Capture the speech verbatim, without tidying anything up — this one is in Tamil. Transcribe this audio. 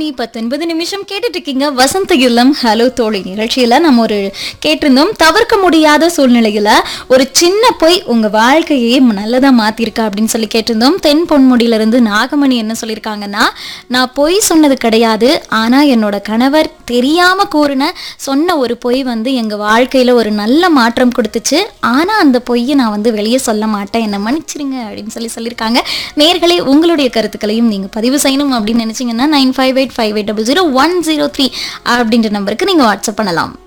மணி பத்தொன்பது நிமிஷம் கேட்டுட்டு இருக்கீங்க வசந்த இல்லம் ஹலோ தோழி நிகழ்ச்சியில நம்ம ஒரு கேட்டிருந்தோம். தவிர்க்க முடியாத சூழ்நிலையில ஒரு சின்ன பொய் உங்க வாழ்க்கையே நல்லதா மாத்திருக்கா அப்படின்னு சொல்லி கேட்டிருந்தோம். தென் பொன்முடியில இருந்து நாகமணி என்ன சொல்லியிருக்காங்கன்னா, நான் பொய் சொன்னது கிடையாது, ஆனா என்னோட கணவர் தெரியாம கூறின சொன்ன ஒரு பொய் வந்து எங்க வாழ்க்கையில ஒரு நல்ல மாற்றம் கொடுத்துச்சு. ஆனா அந்த பொய்யை நான் வந்து வெளியே சொல்ல மாட்டேன், என்ன மன்னிச்சிருங்க அப்படின்னு சொல்லி சொல்லியிருக்காங்க. நேர்களே, உங்களுடைய கருத்துக்களையும் நீங்க பதிவு செய்யணும் அப்படின்னு நினைச்சீங்கன்னா nine five eight five eight double zero one zero three அப்படின்ற நம்பருக்கு நீங்க வாட்ஸ்அப் பண்ணலாம்.